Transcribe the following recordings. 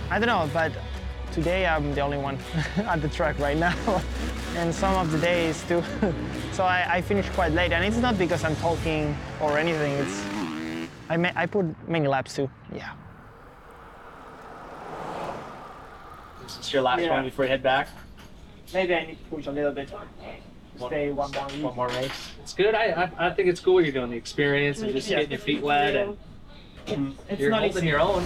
I don't know, but today I'm the only one at the track right now. And some of the days too. So I finished quite late, and it's not because I'm talking or anything. It's I put many laps too. Yeah. This is your last one before you head back. Maybe I need to push a little bit. Stay one more week. One more race. It's good. I think it's cool what you're doing. The experience and just getting your feet wet and you're holding your own.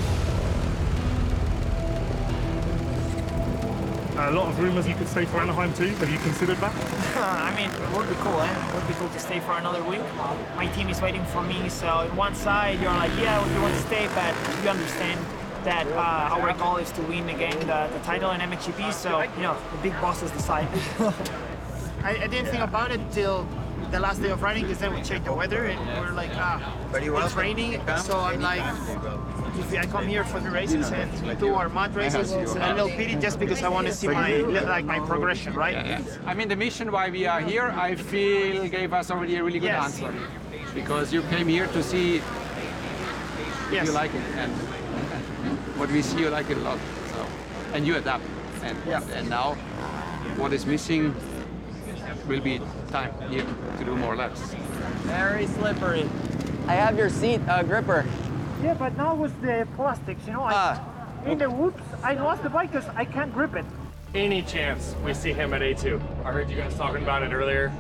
A lot of rumours you could stay for Anaheim too. Have you considered that? I mean, it would be cool, It would be cool to stay for another week. My team is waiting for me, so on one side you're like, yeah, we want to stay, but you understand that our goal is to win again the title in MXGP, so, you know, the big bosses decide. I didn't think about it till the last day of riding, because then we checked the weather and we're like, it's raining, so I'm like, if I come here for the races and do our mud races, it's a little pity just because I want to see my progression, right? I mean, the mission why we are here, I feel, gave us already a really good answer. Because you came here to see if you like it, and what we see, you like it a lot. So, and you adapt. And now, what is missing will be time here to do more laps. Very slippery. I have your seat gripper. Yeah, but now with the plastics, you know, in the whoops, I lost the bike because I can't grip it. Any chance we see him at A2? I heard you guys talking about it earlier.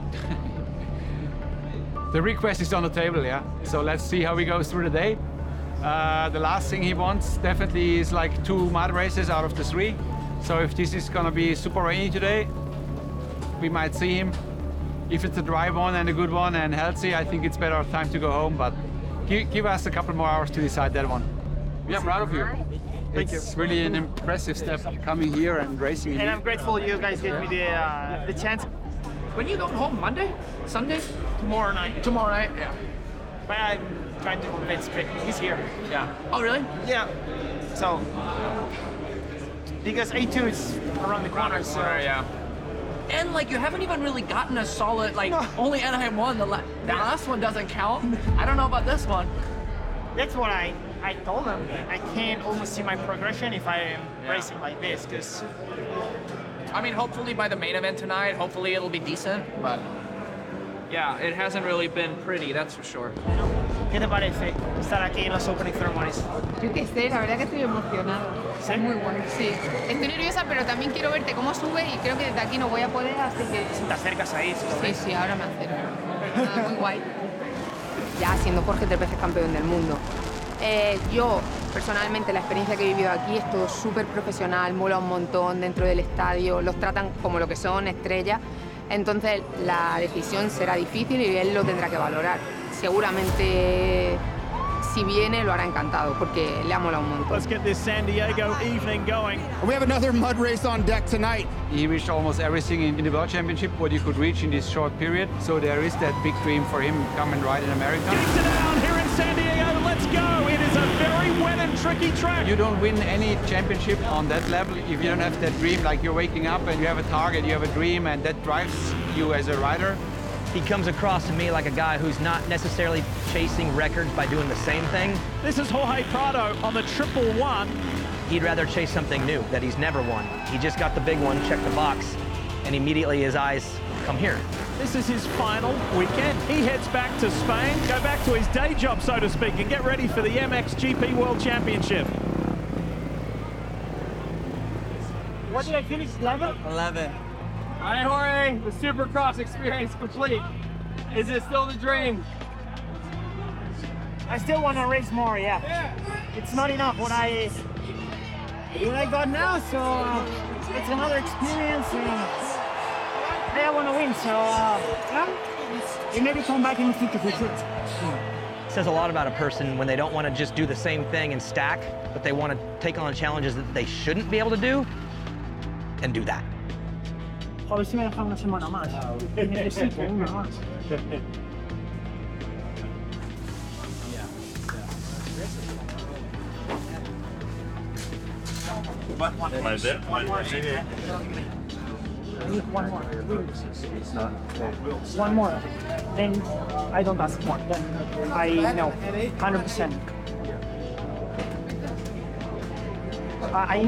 The request is on the table, yeah. So let's see how he goes through the day. The last thing he wants definitely is like 2 mud races out of the 3. So if this is gonna be super rainy today, we might see him. If it's a dry one and a good one and healthy, I think it's better time to go home, but give us a couple more hours to decide that one. We are proud of you. It's really an impressive step coming here and racing. And I'm grateful you guys gave me the chance. When you going home? Monday? Sunday? Tomorrow night. Tomorrow night? Yeah. But I'm trying to convince Vic. He's here. Yeah. Oh, really? Yeah. So, because A2 is around the corner, so... Yeah. And like you haven't even really gotten a solid, like only Anaheim won, the last one doesn't count. I don't know about this one. That's what I told them. I can't almost see my progression if I am racing like this, because... I mean, hopefully by the main event tonight, hopefully it'll be decent, but yeah, it hasn't really been pretty, that's for sure. ¿Qué te parece estar aquí en los opening ceremonies? Yo qué sé, la verdad que estoy emocionada. ¿Sí? Muy bueno, sí. Estoy nerviosa, pero también quiero verte cómo sube y creo que desde aquí no voy a poder, así que... Si te acercas ahí, si lo Sí, ves. sí, ahora me acerco. Nada, muy guay. Ya siendo Jorge 3 veces campeón del mundo. Yo, personalmente, la experiencia que he vivido aquí es todo súper profesional, mola un montón dentro del estadio, los tratan como lo que son, estrellas. Entonces, la decisión será difícil y él lo tendrá que valorar. Seguramente, si viene, lo hará encantado, porque le ha molado un montón. Let's get this San Diego evening going. We have another mud race on deck tonight. He reached almost everything in the World Championship, what you could reach in this short period. So there is that big dream for him, come and ride in America. Gets it down here in San Diego. Let's go. It is a very wet and tricky track. You don't win any championship on that level if you don't have that dream, like you're waking up and you have a target, you have a dream, and that drives you as a rider. He comes across to me like a guy who's not necessarily chasing records by doing the same thing. This is Jorge Prado on the 111. He'd rather chase something new that he's never won. He just got the big one, checked the box, and immediately his eyes come here. This is his final weekend. He heads back to Spain, go back to his day job, so to speak, and get ready for the MXGP World Championship. What did I finish? 11? 11. All right, Jorge, the Supercross experience complete. Is it still the dream? I still want to race more, yeah. It's not enough what I got now, so it's another experience, and I want to win, so yeah, maybe come back in the future for sure. It says a lot about a person when they don't want to just do the same thing and stack, but they want to take on challenges that they shouldn't be able to do and do that. A ver si me dejan una semana más. Necesito una más. One more. Then I don't ask more. Then I know 100%. I